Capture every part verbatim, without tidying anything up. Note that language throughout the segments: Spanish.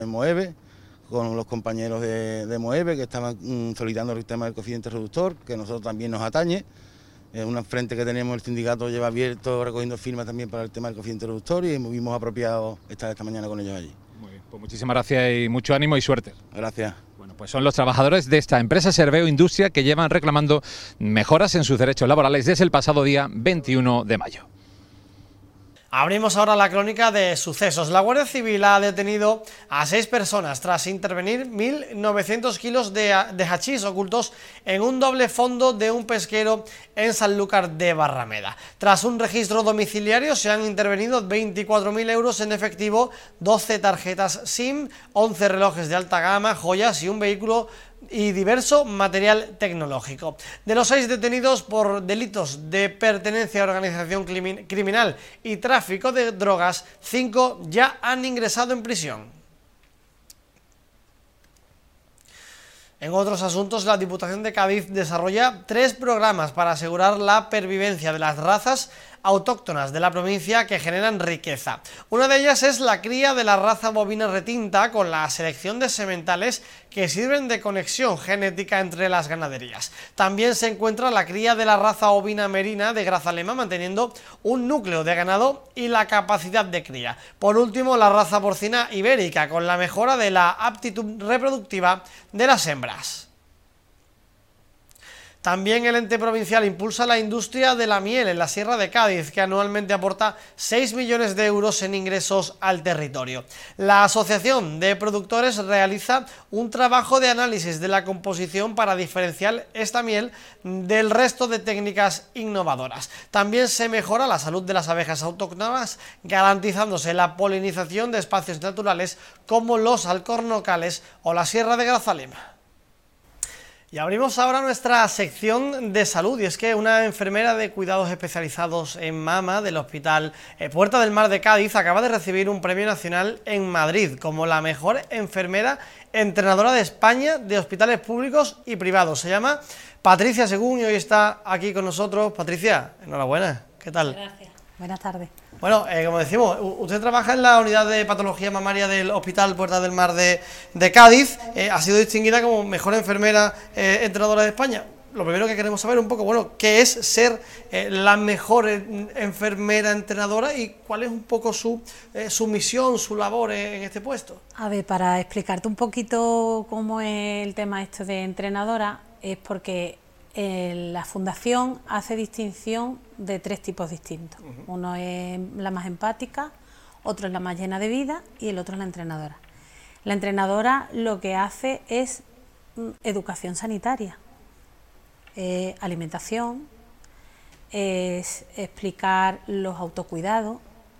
en Moeve, con los compañeros de, de Moeve que estaban mm, solicitando el tema del coeficiente reductor, que a nosotros también nos atañe. Es un frente que tenemos, el sindicato lleva abierto recogiendo firmas también para el tema del coeficiente reductor y nos vimos apropiados estar esta mañana con ellos allí. Muy bien, pues muchísimas gracias y mucho ánimo y suerte. Gracias. Bueno, pues son los trabajadores de esta empresa Serveo Industria que llevan reclamando mejoras en sus derechos laborales desde el pasado día veintiuno de mayo. Abrimos ahora la crónica de sucesos. La Guardia Civil ha detenido a seis personas tras intervenir mil novecientos kilos de, de hachís ocultos en un doble fondo de un pesquero en Sanlúcar de Barrameda. Tras un registro domiciliario se han intervenido veinticuatro mil euros en efectivo, doce tarjetas SIM, once relojes de alta gama, joyas y un vehículo y diverso material tecnológico. De los seis detenidos por delitos de pertenencia a organización criminal y tráfico de drogas, cinco ya han ingresado en prisión. En otros asuntos, la Diputación de Cádiz desarrolla tres programas para asegurar la pervivencia de las razas autóctonas de la provincia que generan riqueza. Una de ellas es la cría de la raza bovina retinta con la selección de sementales que sirven de conexión genética entre las ganaderías. También se encuentra la cría de la raza ovina merina de Grazalema, manteniendo un núcleo de ganado y la capacidad de cría. Por último, la raza porcina ibérica con la mejora de la aptitud reproductiva de las hembras. También el ente provincial impulsa la industria de la miel en la Sierra de Cádiz, que anualmente aporta seis millones de euros en ingresos al territorio. La Asociación de Productores realiza un trabajo de análisis de la composición para diferenciar esta miel del resto de técnicas innovadoras. También se mejora la salud de las abejas autóctonas, garantizándose la polinización de espacios naturales como los alcornocales o la Sierra de Grazalema. Y abrimos ahora nuestra sección de salud, y es que una enfermera de cuidados especializados en mama del Hospital eh, Puerta del Mar de Cádiz acaba de recibir un premio nacional en Madrid como la mejor enfermera entrenadora de España de hospitales públicos y privados. Se llama Patricia Según y hoy está aquí con nosotros. Patricia, enhorabuena, ¿qué tal? Gracias, buenas tardes. Bueno, eh, como decimos, usted trabaja en la unidad de patología mamaria del Hospital Puerta del Mar de, de Cádiz, eh, ha sido distinguida como mejor enfermera eh, entrenadora de España. Lo primero que queremos saber un poco, bueno, ¿qué es ser eh, la mejor enfermera entrenadora y cuál es un poco su, eh, su misión, su labor en este puesto? A ver, para explicarte un poquito cómo es el tema esto de entrenadora, es porque Eh, la fundación hace distinción de tres tipos distintos. Uh-huh. Uno es la más empática, otro es la más llena de vida y el otro es la entrenadora. La entrenadora lo que hace es mm, educación sanitaria, eh, alimentación, es explicar los autocuidados,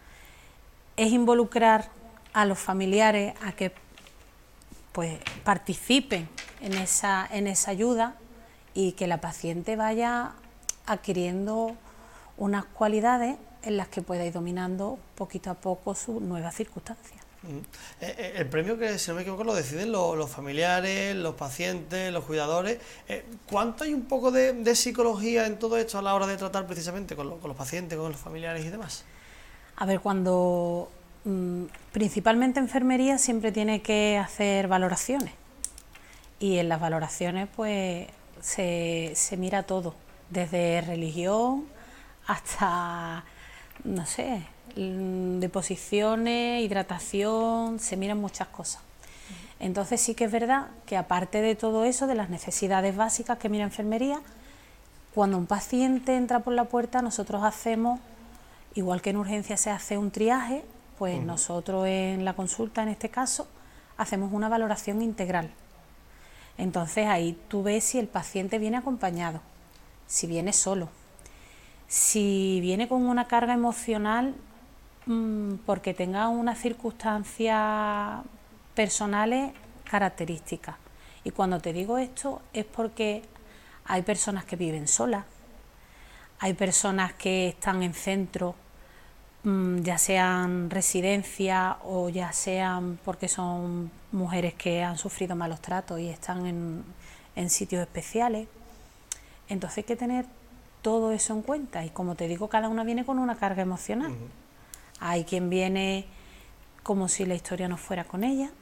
es involucrar a los familiares a que pues participen en esa, en esa ayuda y que la paciente vaya adquiriendo unas cualidades en las que pueda ir dominando poquito a poco sus nuevas circunstancias. Uh-huh. eh, el premio, que si no me equivoco lo deciden los, los familiares, los pacientes, los cuidadores. Eh, ¿Cuánto hay un poco de, de psicología en todo esto a la hora de tratar precisamente con, lo, con los pacientes, con los familiares y demás? A ver, cuando mmm, principalmente enfermería siempre tiene que hacer valoraciones y en las valoraciones pues Se, se mira todo, desde religión hasta, no sé, deposiciones, hidratación, se miran muchas cosas. Entonces sí que es verdad que aparte de todo eso, de las necesidades básicas que mira enfermería, cuando un paciente entra por la puerta nosotros hacemos, igual que en urgencia se hace un triaje, pues uh-huh. nosotros en la consulta en este caso hacemos una valoración integral. Entonces ahí tú ves si el paciente viene acompañado, si viene solo, si viene con una carga emocional mmm, porque tenga unas circunstancias personales características. Y cuando te digo esto es porque hay personas que viven solas, hay personas que están en centros, mmm, ya sean residencias o ya sean porque son mujeres que han sufrido malos tratos y están en, en sitios especiales. Entonces hay que tener todo eso en cuenta y como te digo, cada una viene con una carga emocional. Uh-huh. Hay quien viene como si la historia no fuera con ella,